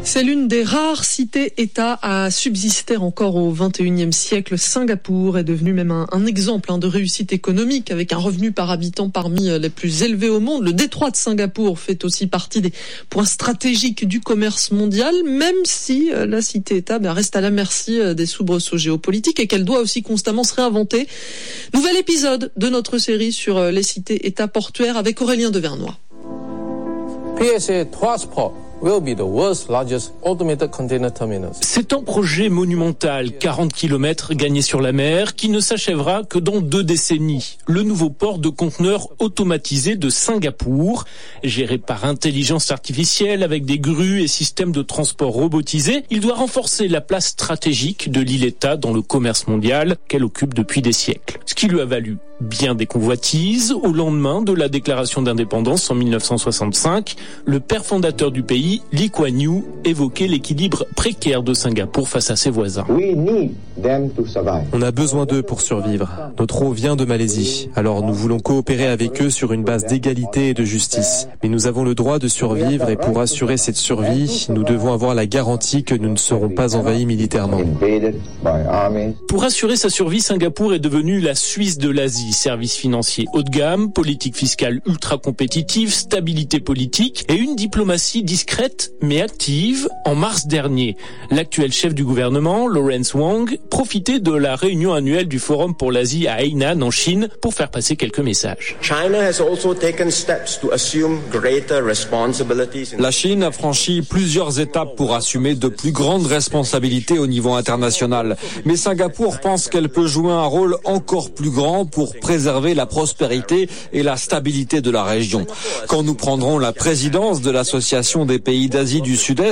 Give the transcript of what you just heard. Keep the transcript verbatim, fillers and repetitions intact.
C'est l'une des rares cités-États à subsister encore au vingt et unième siècle. Singapour est devenu même un, un exemple hein, de réussite économique avec un revenu par habitant parmi les plus élevés au monde. Le détroit de Singapour fait aussi partie des points stratégiques du commerce mondial, même si la cité-État bah, reste à la merci des soubresauts géopolitiques et qu'elle doit aussi constamment se réinventer. Nouvel épisode de notre série sur les cités-États portuaires avec Aurélien Devernois. P S A Transport will be the world's largest automated container terminal. C'est un projet monumental, quarante kilomètres gagnés sur la mer, qui ne s'achèvera que dans deux décennies. Le nouveau port de conteneurs automatisé de Singapour, géré par intelligence artificielle avec des grues et systèmes de transport robotisés, il doit renforcer la place stratégique de l'île-État dans le commerce mondial qu'elle occupe depuis des siècles. Ce qui lui a valu bien des convoitises. Au lendemain de la déclaration d'indépendance en mille neuf cent soixante-cinq, le père fondateur du pays, Lee Kuan Yew, évoquait l'équilibre précaire de Singapour face à ses voisins. On a besoin d'eux pour survivre. Notre eau vient de Malaisie, alors nous voulons coopérer avec eux sur une base d'égalité et de justice. Mais nous avons le droit de survivre et pour assurer cette survie, nous devons avoir la garantie que nous ne serons pas envahis militairement. Pour assurer sa survie, Singapour est devenue la Suisse de l'Asie. Services financiers haut de gamme, politique fiscale ultra compétitive, stabilité politique et une diplomatie discrète mais active. En mars dernier, l'actuel chef du gouvernement, Lawrence Wong, profitait de la réunion annuelle du Forum pour l'Asie à Hainan en Chine pour faire passer quelques messages. La Chine a franchi plusieurs étapes pour assumer de plus grandes responsabilités au niveau international. Mais Singapour pense qu'elle peut jouer un rôle encore plus grand pour préserver la prospérité et la stabilité de la région. Quand nous prendrons la présidence de l'Association des pays d'Asie du Sud-Est,